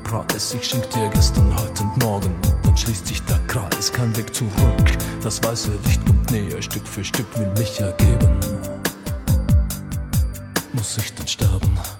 Brates. Ich schenk dir gestern, heute und morgen, dann schließt sich der Kreis, kein Weg zurück. Das weiße Licht kommt näher, Stück für Stück will mich ergeben. Muss ich denn sterben?